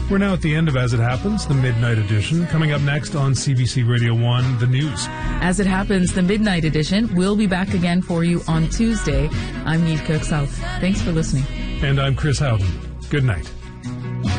We're now at the end of As It Happens, the Midnight Edition. Coming up next on CBC Radio 1, the news. As It Happens, the Midnight Edition will be back again for you on Tuesday. I'm Niamh Kirksouth. Thanks for listening. And I'm Chris Houghton. Good night.